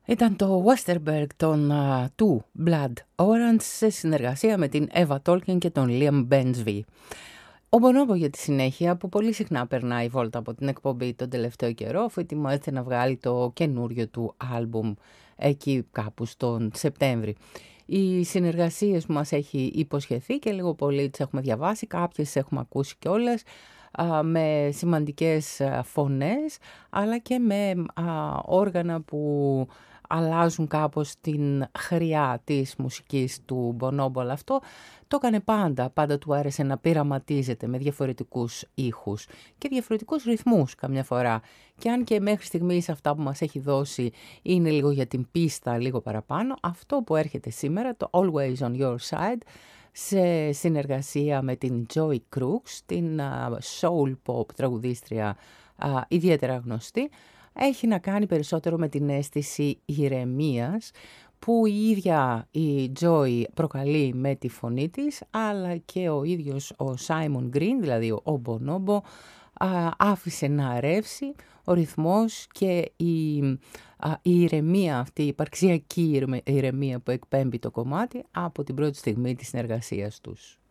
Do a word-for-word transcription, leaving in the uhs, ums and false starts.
Ήταν το Westerberg των, uh, του Blood Orange σε συνεργασία με την Eva Tolkien και τον Liam Bensby. Ο Bonobo για τη συνέχεια, που πολύ συχνά περνάει βόλτα από την εκπομπή τον τελευταίο καιρό, αφού ετοιμάζεται να βγάλει το καινούριο του άλμπουμ εκεί κάπου στον Σεπτέμβρη. Οι συνεργασίες που μας έχει υποσχεθεί και λίγο πολύ τις έχουμε διαβάσει, κάποιες τις έχουμε ακούσει κιόλας, με σημαντικές φωνές, αλλά και με α, όργανα που αλλάζουν κάπως την χρειά της μουσικής του Bonobo. Αλλά αυτό το έκανε πάντα, πάντα του άρεσε να πειραματίζεται με διαφορετικούς ήχους και διαφορετικούς ρυθμούς καμιά φορά. Και αν και μέχρι στιγμής αυτά που μας έχει δώσει είναι λίγο για την πίστα, λίγο παραπάνω, αυτό που έρχεται σήμερα, το Always on Your Side, σε συνεργασία με την Joy Crooks, την uh, soul pop τραγουδίστρια uh, ιδιαίτερα γνωστή, έχει να κάνει περισσότερο με την αίσθηση ηρεμίας που η ίδια η Joy προκαλεί με τη φωνή της, αλλά και ο ίδιος ο Simon Green, δηλαδή ο Bonobo, uh, άφησε να ρεύσει ο ρυθμός και η, uh, η ηρεμία αυτή, η υπαρξιακή ηρεμία που εκπέμπει το κομμάτι από την πρώτη στιγμή της συνεργασίας τους.